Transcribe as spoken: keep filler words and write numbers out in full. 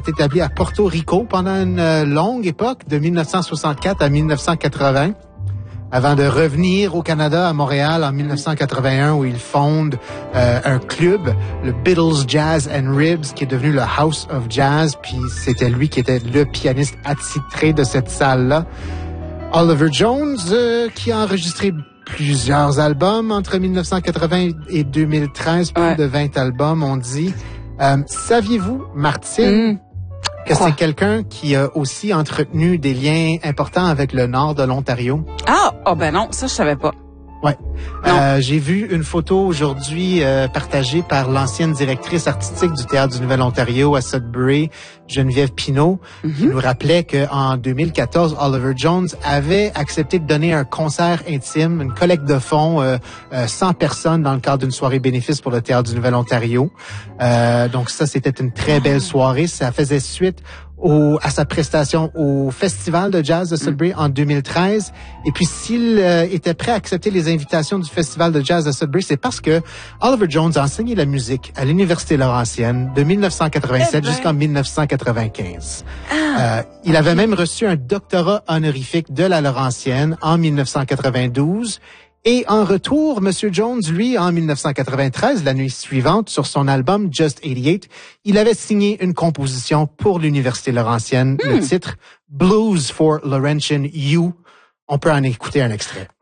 s'est établi à Porto Rico pendant une euh, longue époque, de mille neuf cent soixante-quatre à mille neuf cent quatre-vingts, avant de revenir au Canada, à Montréal, en mille neuf cent quatre-vingt-un, où il fonde euh, un club, le Beatles Jazz and Ribs, qui est devenu le House of Jazz, puis c'était lui qui était le pianiste attitré de cette salle-là. Oliver Jones, euh, qui a enregistré plusieurs albums entre mille neuf cent quatre-vingts et deux mille treize, plus ouais. de vingt albums, on dit. Euh, saviez-vous, Martine, mmh. que Quoi? c'est quelqu'un qui a aussi entretenu des liens importants avec le nord de l'Ontario? Ah, oh ben non, ça je savais pas. Ouais. Euh, j'ai vu une photo aujourd'hui euh, partagée par l'ancienne directrice artistique du Théâtre du Nouvel-Ontario à Sudbury, Geneviève Pinault, mm-hmm. qui nous rappelait qu'en deux mille quatorze, Oliver Jones avait accepté de donner un concert intime, une collecte de fonds, euh, euh, cent personnes dans le cadre d'une soirée bénéfice pour le Théâtre du Nouvel-Ontario. Euh, donc ça, c'était une très belle soirée. Ça faisait suite Au, à sa prestation au Festival de jazz de Sudbury mm. en deux mille treize. Et puis, s'il euh, était prêt à accepter les invitations du Festival de jazz de Sudbury, c'est parce que Oliver Jones a enseigné la musique à l'Université Laurentienne de mille neuf cent quatre-vingt-sept eh ben. jusqu'en mille neuf cent quatre-vingt-quinze. Ah, euh, il okay. avait même reçu un doctorat honorifique de la Laurentienne en mille neuf cent quatre-vingt-douze. Et en retour, Monsieur Jones, lui, en mille neuf cent quatre-vingt-treize, la nuit suivante, sur son album Just eighty-eight, il avait signé une composition pour l'Université Laurentienne, mm. le titre Blues for Laurentian U. On peut en écouter un extrait.